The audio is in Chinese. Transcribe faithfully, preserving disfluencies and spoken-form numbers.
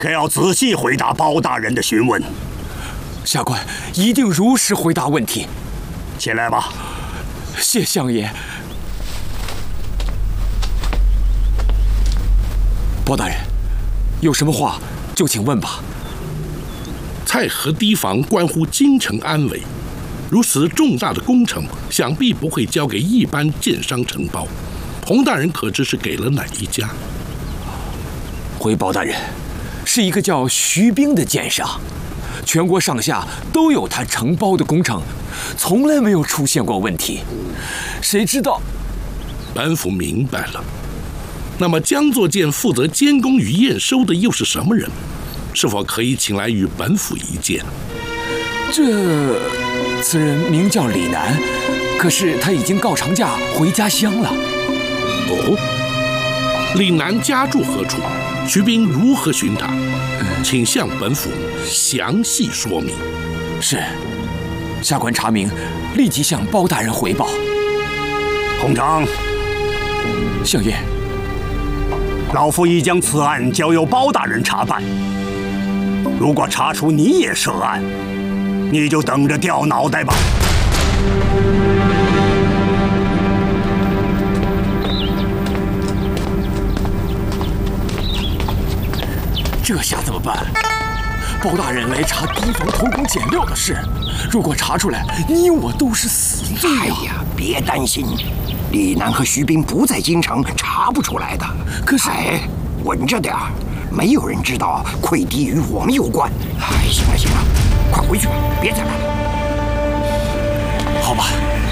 可要仔细回答包大人的询问。 下官一定如实回答问题。 起来吧。 谢相爷。包大人，有什么话就请问吧。 蔡河堤防关乎京城安危，如此重大的工程，想必不会交给一般建商承包。洪大人可知是给了哪一家？ 回包大人，是一个叫徐冰的建商，全国上下都有他承包的工程，从来没有出现过问题。谁知道？ 本府明白了。那么江作建负责监工与验收的又是什么人？是否可以请来与本府一见？ 这此人名叫李楠，可是他已经告长假回家乡了。 哦，李楠家住何处？徐冰如何寻他？请向本府详细说明。 是，下官查明，立即向包大人回报。 洪章， 相爷， 老夫已将此案交由包大人查办。如果查出你也涉案，你就等着掉脑袋吧。 这下怎么办？包大人来查堤防偷工减料的事，如果查出来，你我都是死罪啊！ 哎呀，别担心，李楠和徐冰不在京城，查不出来的。 可是， 哎，稳着点儿，没有人知道溃堤与我们有关。哎，行了行了，快回去吧，别再来了。 好吧。